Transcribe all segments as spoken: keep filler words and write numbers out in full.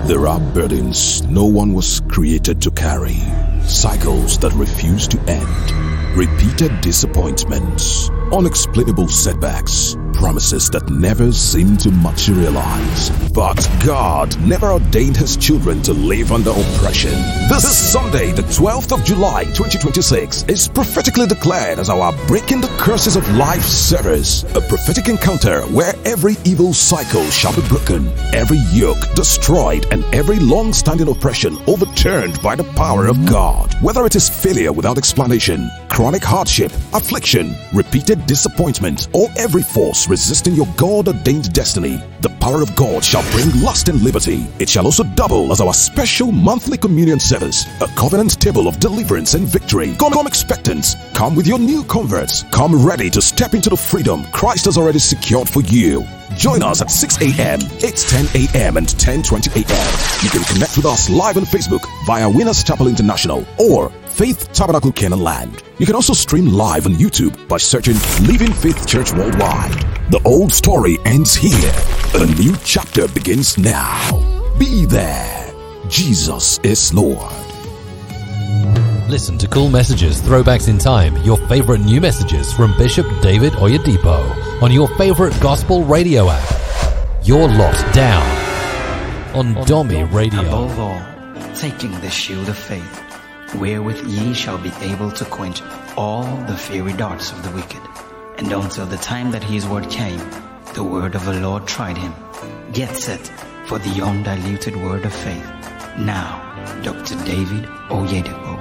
There are burdens no one was created to carry, cycles that refuse to end, repeated disappointments, unexplainable setbacks, promises that never seem to materialize. But God never ordained His children to live under oppression. This Sunday, the twelfth of July, twenty twenty-six, is prophetically declared as our Breaking the Curses of Life service, a prophetic encounter where every evil cycle shall be broken, every yoke destroyed, and every long-standing oppression overturned by the power of God. Whether it is failure without explanation, chronic hardship, affliction, repeated disappointment, or every force resisting your God-ordained destiny, the power of God shall bring lasting liberty. It shall also double as our special monthly communion service, a covenant table of deliverance and victory. Come, come expectant. Come with your new converts. Come ready to step into the freedom Christ has already secured for you. Join us at six a.m., eight ten a.m. and ten twenty a.m. You can connect with us live on Facebook via Winners Chapel International or Faith Tabernacle Canaan Land. You can also stream live on YouTube by searching Living Faith Church Worldwide. The old story ends here. A new chapter begins now. Be there. Jesus is Lord. Listen to cool messages, throwbacks in time, your favorite new messages from Bishop David Oyedepo on your favorite gospel radio app. You're locked down on, on Domi Radio. Above all, taking the shield of faith, wherewith ye shall be able to quench all the fiery darts of the wicked. And until the time that his word came, the word of the Lord tried him. Get set for the undiluted word of faith. Now, Doctor David Oyedepo.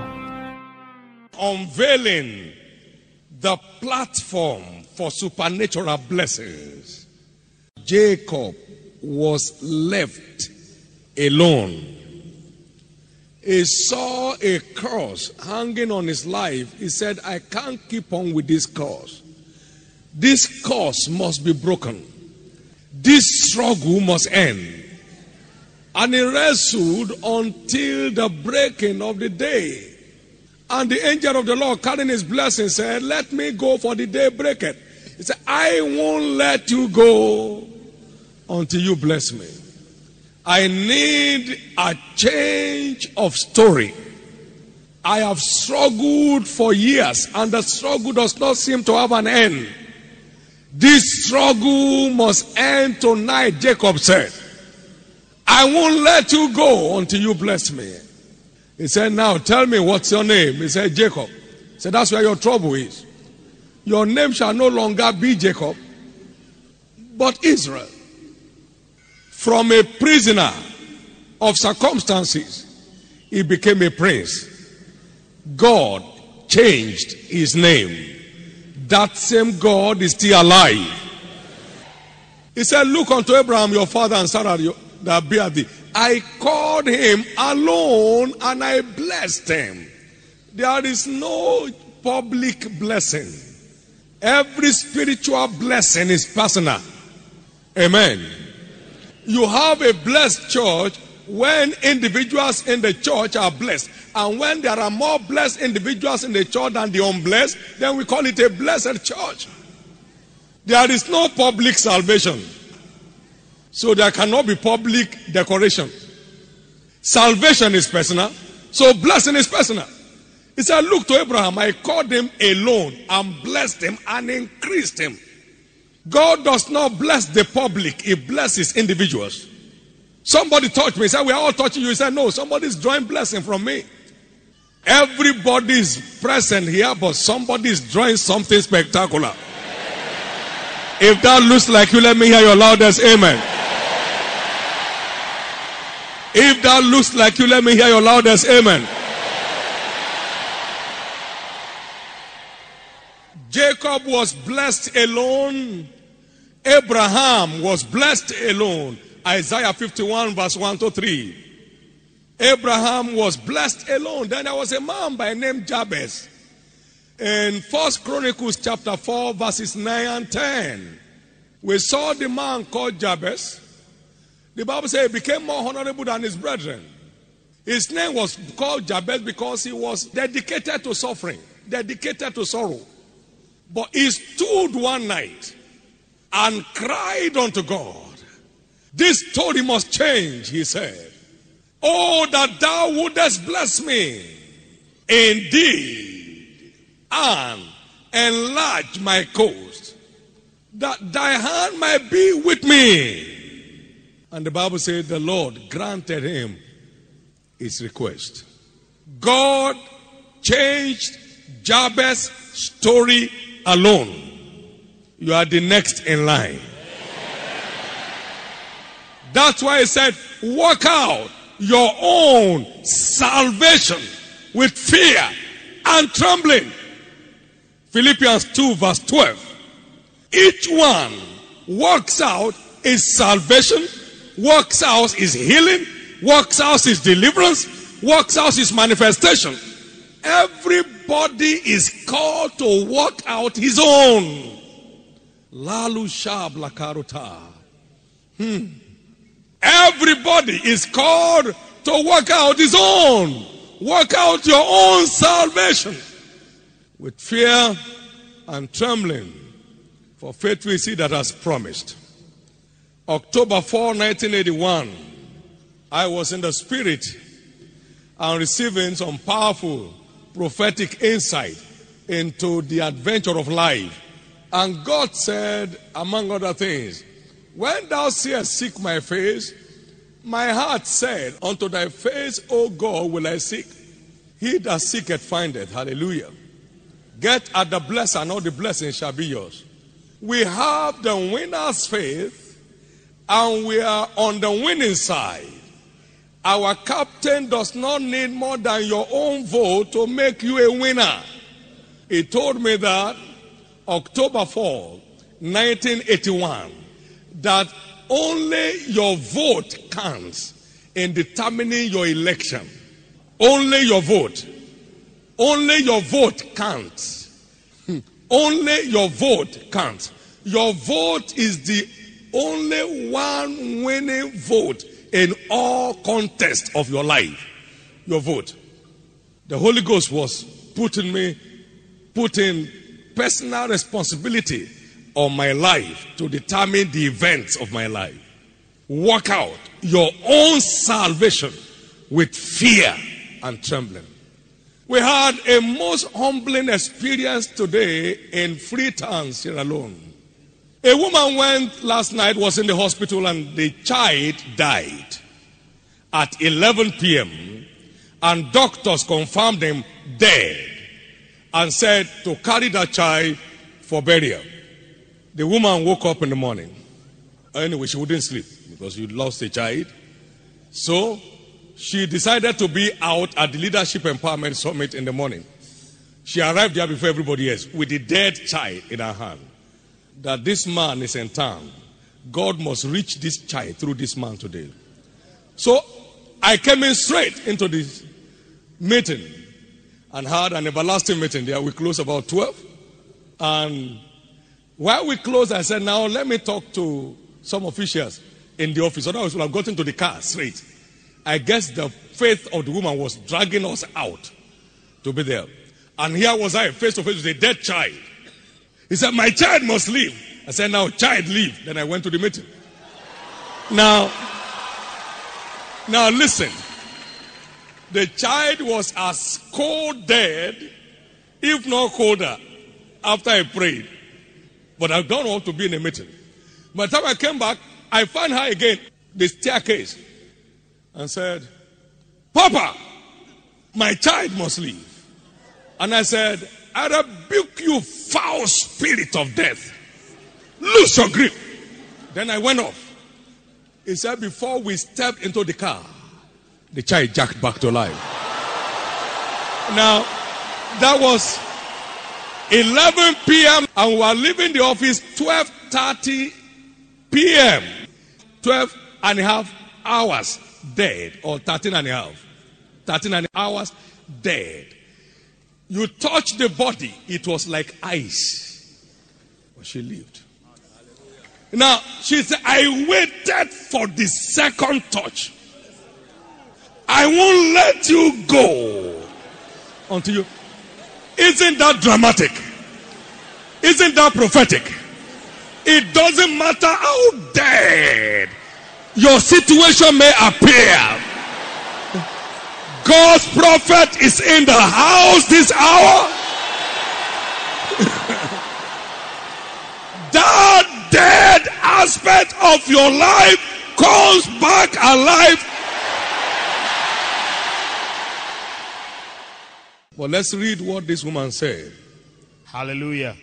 Unveiling the platform for supernatural blessings. Jacob was left alone. He saw a cross hanging on his life. He said, I can't keep on with this cross. This curse must be broken. This struggle must end. And he wrestled until the breaking of the day. And the angel of the Lord, carrying his blessing, said, let me go, for the day breaketh. He said, I won't let you go until you bless me. I need a change of story. I have struggled for years, and the struggle does not seem to have an end. This struggle must end tonight, Jacob said. I won't let you go until you bless me. He said, now tell me, what's your name? He said, Jacob. He said, that's where your trouble is. Your name shall no longer be Jacob, but Israel. From a prisoner of circumstances, he became a prince. God changed his name. That same God is still alive. He said, look unto Abraham, your father, and Sarah, that bear thee. I called him alone and I blessed him. There is no public blessing. Every spiritual blessing is personal. Amen. You have a blessed church when individuals in the church are blessed. And when there are more blessed individuals in the church than the unblessed, then we call it a blessed church. There is no public salvation. So there cannot be public decoration. Salvation is personal. So blessing is personal. He said, look to Abraham. I called him alone and blessed him and increased him. God does not bless the public. He blesses individuals. Somebody touched me. He said, we are all touching you. He said, no, somebody's drawing blessing from me. Everybody is present here, but somebody is drawing something spectacular. If that looks like you, let me hear your loudest amen. If that looks like you, let me hear your loudest amen. Jacob was blessed alone. Abraham was blessed alone. Isaiah fifty-one verse one to three. Abraham was blessed alone. Then there was a man by name Jabez. In First Chronicles chapter four verses nine and ten. We saw the man called Jabez. The Bible says he became more honorable than his brethren. His name was called Jabez because he was dedicated to suffering, dedicated to sorrow. But he stood one night and cried unto God. This story must change, he said. Oh, that thou wouldest bless me indeed, and enlarge my coast, that thy hand might be with me. And the Bible said the Lord granted him his request. God changed Jabez's story alone. You are the next in line. That's why he said, work out your own salvation with fear and trembling. Philippians two verse twelve. Each one works out his salvation, works out his healing, works out his deliverance, works out his manifestation. Everybody is called to work out his own. Lalu shab lakaruta. Hmm. Everybody is called to work out his own. Work out your own salvation with fear and trembling, for faith we see that has promised. October fourth, nineteen eighty-one, I was in the spirit and receiving some powerful prophetic insight into the adventure of life. And God said, among other things, when thou seest seek my face, my heart said, unto thy face, O God, will I seek. He that seeketh findeth. Hallelujah. Get at the blessing, and all the blessings shall be yours. We have the winner's faith, and we are on the winning side. Our captain does not need more than your own vote to make you a winner. He told me that October fourth, nineteen eighty-one, that only your vote counts in determining your election. Only your vote. Only your vote counts. Only your vote counts. Your vote is the only one winning vote in all contests of your life. Your vote. The Holy Ghost was putting me, putting personal responsibility on my life to determine the events of my life. Work out your own salvation with fear and trembling. We had a most humbling experience today in Freetown, Sierra Leone. A woman went last night, was in the hospital, and the child died at eleven p.m. and doctors confirmed him dead and said to carry that child for burial. The woman woke up in the morning. Anyway, she wouldn't sleep because she lost a child. So she decided to be out at the Leadership Empowerment Summit in the morning. She arrived there before everybody else with the dead child in her hand. That this man is in town. God must reach this child through this man today. So I came in straight into this meeting and had an everlasting meeting there. We closed about twelve. And while we closed, I said, now let me talk to some officials in the office. Otherwise, we'll have gotten to the car straight. I guess the faith of the woman was dragging us out to be there. And here was I, face to face with a dead child. He said, my child must leave. I said, now, child, leave. Then I went to the meeting. Now, now listen. The child was as cold dead, if not colder, after I prayed. But I don't want to be in a meeting. By the time I came back, I found her again, the staircase, and said, Papa, my child must leave. And I said, I rebuke you, foul spirit of death. Loose your grip. Then I went off. He said, before we stepped into the car, the child jacked back to life. Now, that was eleven p.m. and we were leaving the office twelve thirty p.m. twelve and a half hours dead, or thirteen and a half. thirteen and a half hours dead. You touch the body, it was like ice. But she lived. Now, she said, I waited for the second touch. I won't let you go until you. Isn't that dramatic? Isn't that prophetic? It doesn't matter how dead your situation may appear. God's prophet is in the house this hour. That dead aspect of your life comes back alive. But let's read what this woman said. Hallelujah.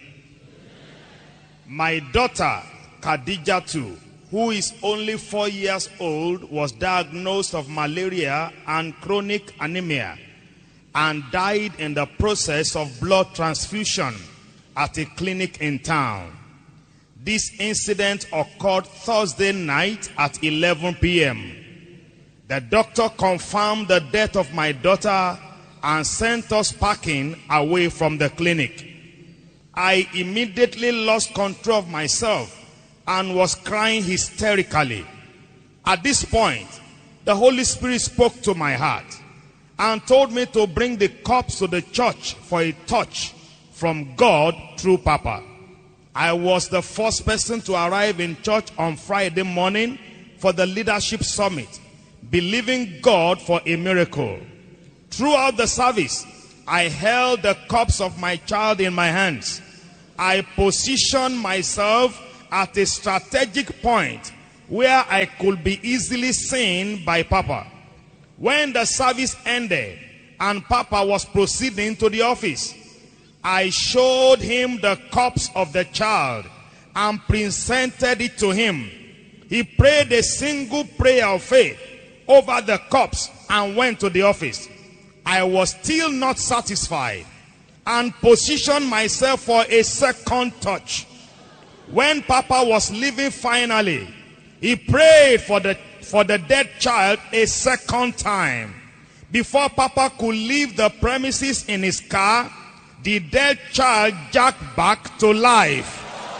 My daughter, Khadijatu, who is only four years old, was diagnosed of malaria and chronic anemia and died in the process of blood transfusion at a clinic in town. This incident occurred Thursday night at eleven p m The doctor confirmed the death of my daughter and sent us packing away from the clinic. I immediately lost control of myself and was crying hysterically. At this point, the Holy Spirit spoke to my heart and told me to bring the corpse to the church for a touch from God through Papa. I was the first person to arrive in church on Friday morning for the leadership summit, believing God for a miracle. Throughout the service, I held the corpse of my child in my hands. I positioned myself at a strategic point where I could be easily seen by Papa. When the service ended and Papa was proceeding to the office, I showed him the corpse of the child and presented it to him. He prayed a single prayer of faith over the corpse and went to the office. I was still not satisfied and positioned myself for a second touch. When Papa was leaving finally, he prayed for the, for the dead child a second time. Before Papa could leave the premises in his car, the dead child jacked back to life.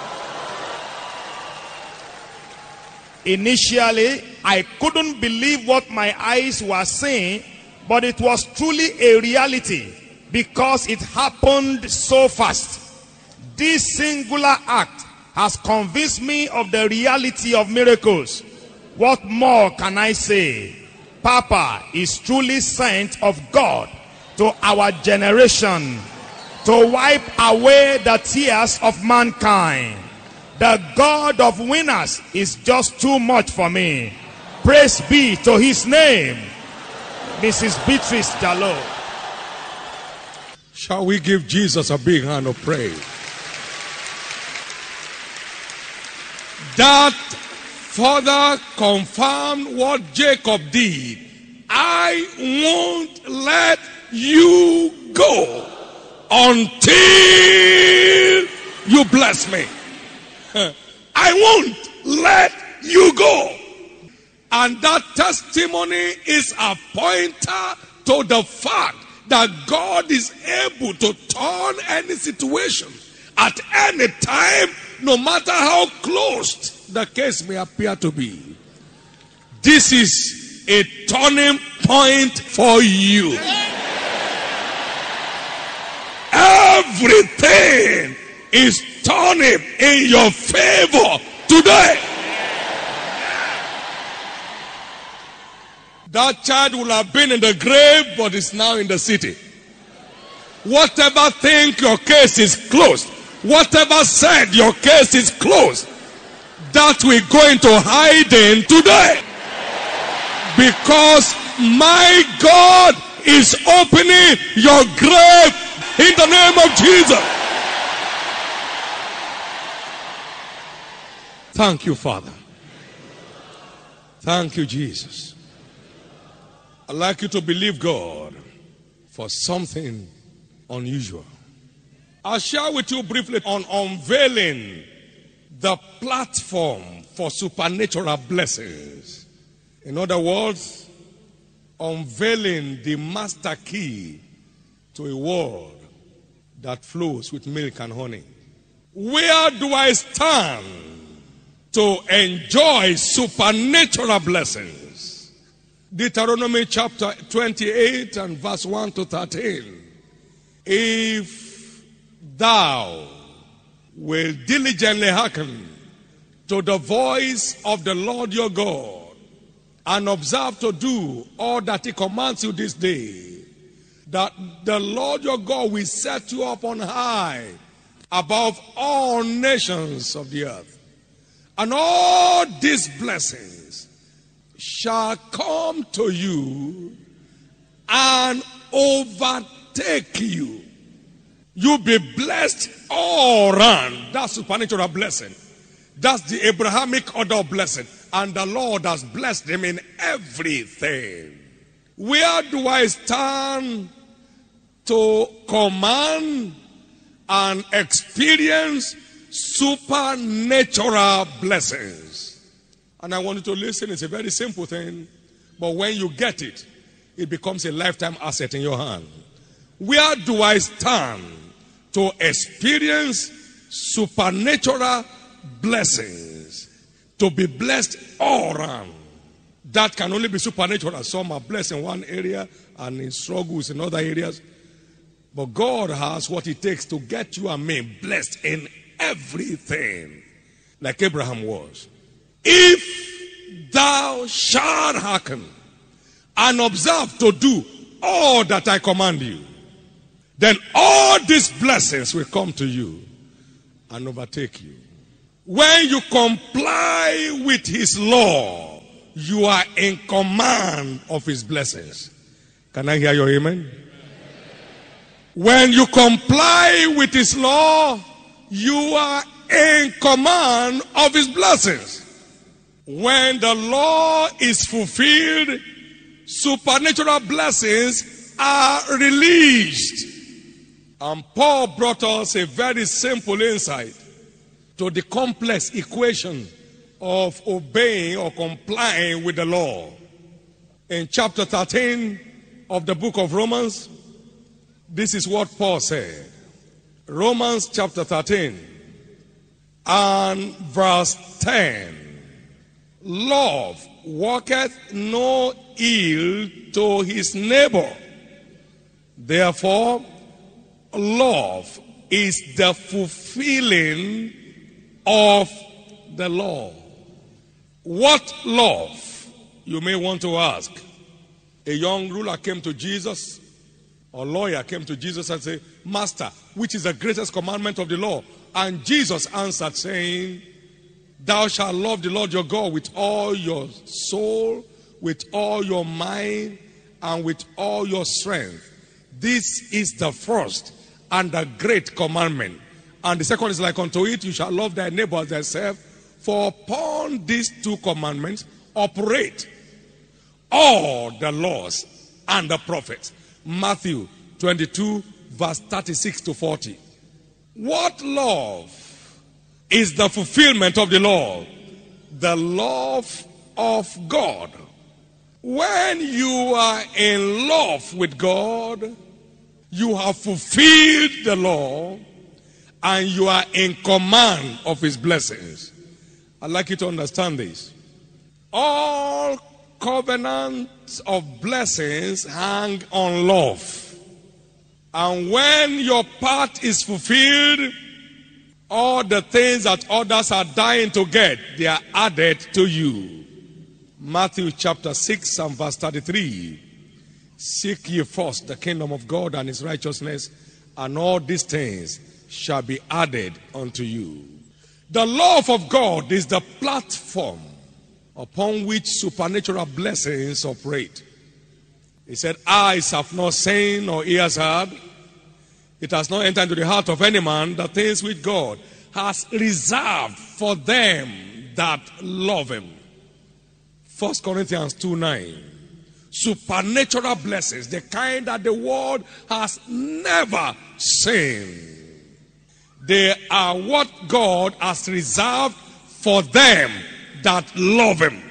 Initially, I couldn't believe what my eyes were seeing, but it was truly a reality because it happened so fast. This singular act has convinced me of the reality of miracles. What more can I say? Papa is truly sent of God to our generation to wipe away the tears of mankind. The God of winners is just too much for me. Praise be to his name. Missus Beatrice Jallo. Shall we give Jesus a big hand of praise? That further confirmed what Jacob did. I won't let you go until you bless me. I won't let you go. And that testimony is a pointer to the fact that God is able to turn any situation at any time, no matter how closed the case may appear to be. This is a turning point for you. Everything is turning in your favor today. That child will have been in the grave, but is now in the city. Whatever think your case is closed, whatever said your case is closed, that will go into hiding today. Because my God is opening your grave in the name of Jesus. Thank you, Father. Thank you, Jesus. I'd like you to believe God for something unusual. I'll share with you briefly on unveiling the platform for supernatural blessings. In other words, unveiling the master key to a world that flows with milk and honey. Where do I stand to enjoy supernatural blessings? Deuteronomy chapter twenty-eight and verse one to thirteen. If thou will diligently hearken to the voice of the Lord your God, and observe to do all that he commands you this day, that the Lord your God will set you up on high above all nations of the earth. And all these blessings shall come to you and overtake you. You'll be blessed all around. That's supernatural blessing. That's the Abrahamic order of blessing. And the Lord has blessed him in everything. Where do I stand to command and experience supernatural blessings? And I want you to listen. It's a very simple thing. But when you get it, it becomes a lifetime asset in your hand. Where do I stand to experience supernatural blessings? To be blessed all around. That can only be supernatural. Some are blessed in one area and in struggles in other areas. But God has what it takes to get you and me blessed in everything, like Abraham was. If thou shalt hearken and observe to do all that I command you, then all these blessings will come to you and overtake you. When you comply with his law, you are in command of his blessings. Can I hear your amen? When you comply with his law, you are in command of his blessings. When the law is fulfilled, supernatural blessings are released. And Paul brought us a very simple insight to the complex equation of obeying or complying with the law. In chapter thirteen of the book of Romans, this is what Paul said. Romans chapter thirteen and verse ten. Love worketh no ill to his neighbor. Therefore, love is the fulfilling of the law. What love? You may want to ask. A young ruler came to Jesus, or lawyer came to Jesus and said, Master, which is the greatest commandment of the law? And Jesus answered saying, Thou shalt love the Lord your God with all your soul, with all your mind, and with all your strength. This is the first and the great commandment. And the second is like unto it, you shall love thy neighbor as thyself. For upon these two commandments operate all the laws and the prophets. Matthew twenty-two, verse thirty-six to forty. What love is the fulfillment of the law? The love of God. When you are in love with God, you have fulfilled the law and you are in command of his blessings. I'd like you to understand this. All covenants of blessings hang on love. And when your part is fulfilled, all the things that others are dying to get, they are added to you. Matthew chapter six and verse thirty-three. Seek ye first the kingdom of God and his righteousness, and all these things shall be added unto you. The love of God is the platform upon which supernatural blessings operate. He said, eyes have not seen nor ears heard. It has not entered into the heart of any man the things which God has reserved for them that love him. First Corinthians two nine. Supernatural blessings, the kind that the world has never seen. They are what God has reserved for them that love him.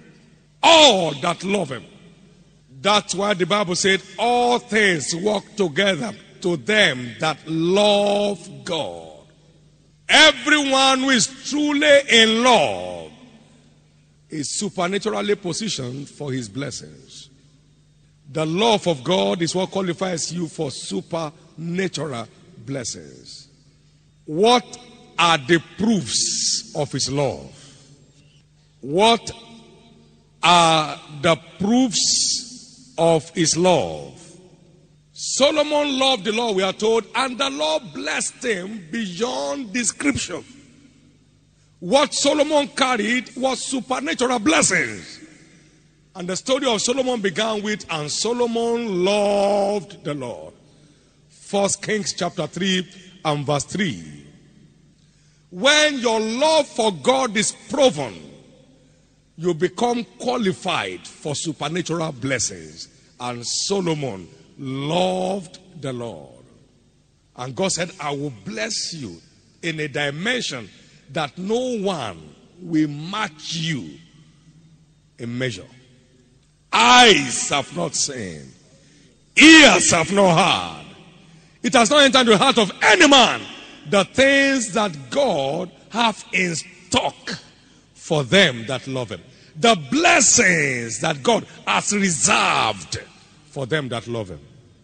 All that love him. That's why the Bible said, all things work together to them that love God. Everyone who is truly in love is supernaturally positioned for his blessings. The love of God is what qualifies you for supernatural blessings. What are the proofs of his love? What are the proofs of his love. Solomon loved the Lord, we are told, and the Lord blessed him beyond description. What Solomon carried was supernatural blessings. And the story of Solomon began with, and Solomon loved the Lord. First Kings chapter three and verse three. When your love for God is proven, you become qualified for supernatural blessings. And Solomon loved the Lord. And God said, I will bless you in a dimension that no one will match you in measure. Eyes have not seen, ears have not heard. It has not entered the heart of any man the things that God hath in stock for them that love him. The blessings that God has reserved for them that love him.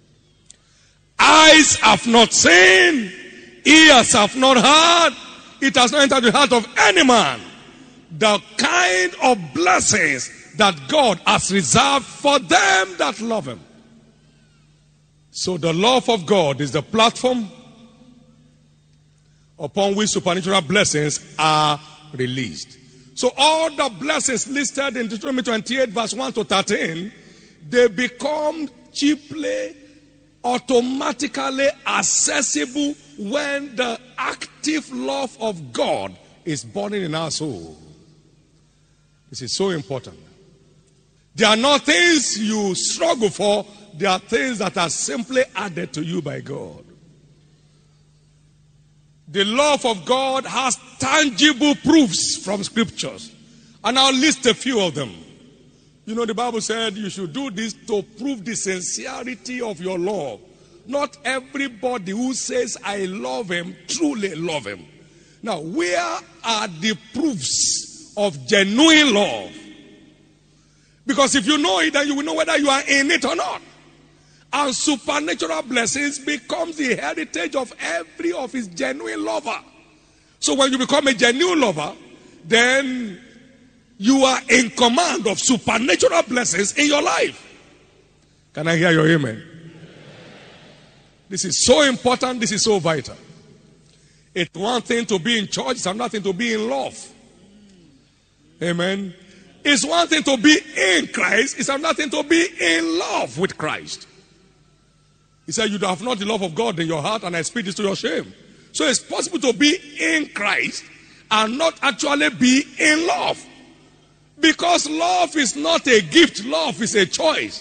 Eyes have not seen, ears have not heard. It has not entered the heart of any man the kind of blessings that God has reserved for them that love him. So the love of God is the platform upon which supernatural blessings are released. So all the blessings listed in Deuteronomy twenty-eight verse one to thirteen, they become cheaply, automatically accessible when the active love of God is burning in our soul. This is so important. There are not things you struggle for. There are things that are simply added to you by God. The love of God has tangible proofs from scriptures. And I'll list a few of them. You know, the Bible said you should do this to prove the sincerity of your love. Not everybody who says I love him truly love him. Now, where are the proofs of genuine love? Because if you know it, then you will know whether you are in it or not. And supernatural blessings becomes the heritage of every of his genuine lover. So when you become a genuine lover, then you are in command of supernatural blessings in your life. Can I hear your amen? This is so important. This is so vital. It's one thing to be in church. It's another thing to be in love. Amen. It's one thing to be in Christ. It's another thing to be in love with Christ. He said, you have not the love of God in your heart, and I speak this to your shame. So it's possible to be in Christ and not actually be in love. Because love is not a gift. Love is a choice.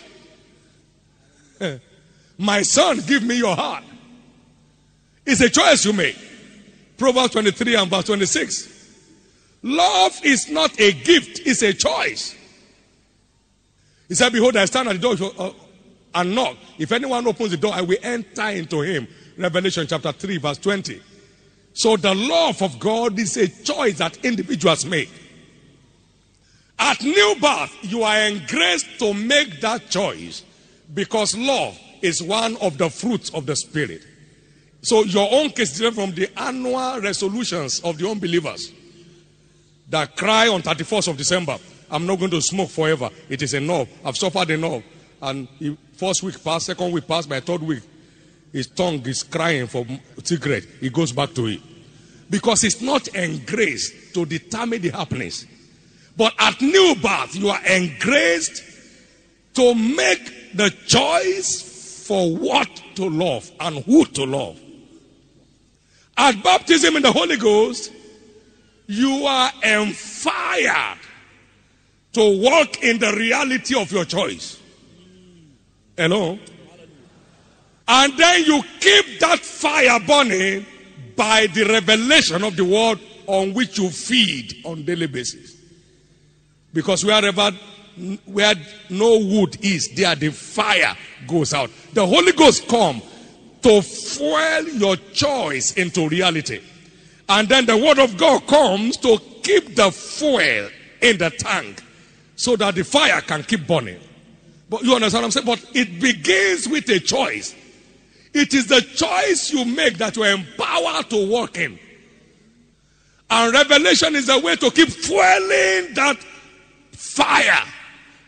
My son, give me your heart. It's a choice you make. Proverbs twenty-three and verse twenty-six. Love is not a gift. It's a choice. He said, behold, I stand at the door and knock. If anyone opens the door, I will enter into him. Revelation chapter three verse twenty. So the love of God is a choice that individuals make. At new birth, you are engraced to make that choice because love is one of the fruits of the Spirit. So your own case is different from the annual resolutions of the unbelievers that cry on thirty-first of December, I'm not going to smoke forever. It is enough. I've suffered enough. And he, first week passed, second week passed, by third week, his tongue is crying for cigarette. He goes back to it. Because it's not engraced to determine the happiness. But at new birth, you are engraced to make the choice for what to love and who to love. At baptism in the Holy Ghost, you are empowered to walk in the reality of your choice. Hello? And then you keep that fire burning by the revelation of the word on which you feed on a daily basis. Because wherever where no wood is, there the fire goes out. The Holy Ghost comes to fuel your choice into reality. And then the word of God comes to keep the fuel in the tank so that the fire can keep burning. But you understand what I'm saying? But it begins with a choice. It is the choice you make that you are empowered to walk in. And revelation is a way to keep fueling that fire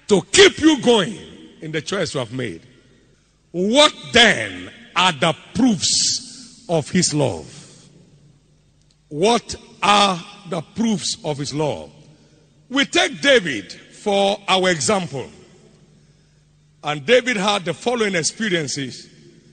to keep you going in the choice you have made. What then are the proofs of his love? What are the proofs of his love? We take David for our example. And David had the following experiences.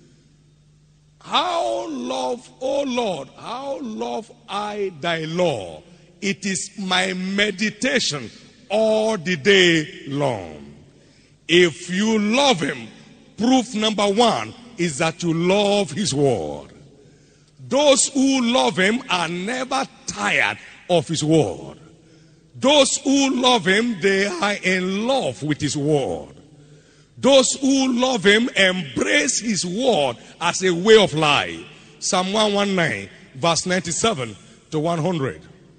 How love, O Lord, how love I thy law. It is my meditation all the day long. If you love him, proof number one is that you love his word. Those who love him are never tired of his word. Those who love him, they are in love with his word. Those who love him embrace his word as a way of life. Psalm one nineteen, verse ninety-seven to one hundred.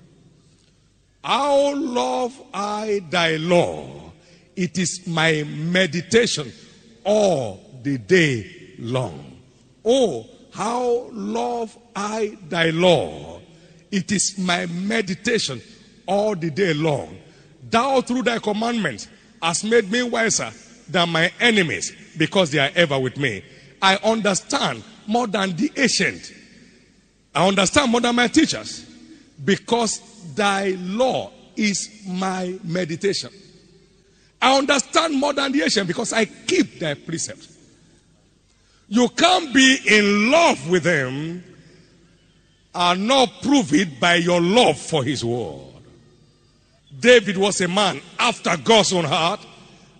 How love I thy law, it is my meditation all the day long. Oh, how love I thy law, it is my meditation all the day long. Thou through thy commandments hast made me wiser than my enemies, because they are ever with me. I understand more than the ancient. I understand more than my teachers, because thy law is my meditation. I understand more than the ancient because I keep thy precepts. You can't be in love with him and not prove it by your love for his word. David was a man after God's own heart.